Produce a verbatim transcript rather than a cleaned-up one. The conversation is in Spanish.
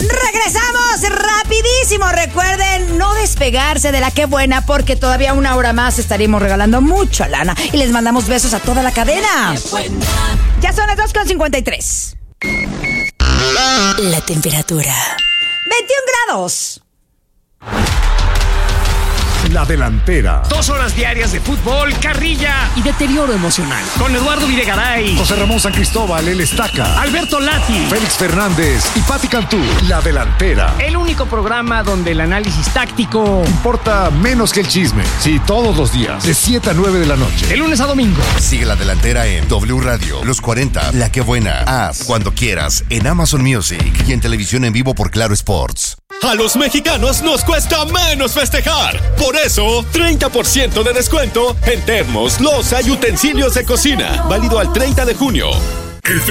Regresamos rapidísimo. Recuerden no despegarse de la Qué Buena, porque todavía una hora más estaremos regalando mucha lana y les mandamos besos a toda la cadena. Ya son las dos con cincuenta y tres. La temperatura veintiún grados. La Delantera. Dos horas diarias de fútbol, carrilla y deterioro emocional. Con Eduardo Videgaray, José Ramón San Cristóbal, el Estaca, Alberto Lati, Félix Fernández y Pati Cantú. La Delantera. El único programa donde el análisis táctico importa menos que el chisme. Sí, todos los días, de siete a nueve de la noche. De lunes a domingo. Sigue La Delantera en W Radio, Los cuarenta, La Qué Buena, Haz, cuando quieras, en Amazon Music y en televisión en vivo por Claro Sports. A los mexicanos nos cuesta menos festejar. Por eso, treinta por ciento de descuento en termos, loza y utensilios de cocina. Válido al treinta de junio.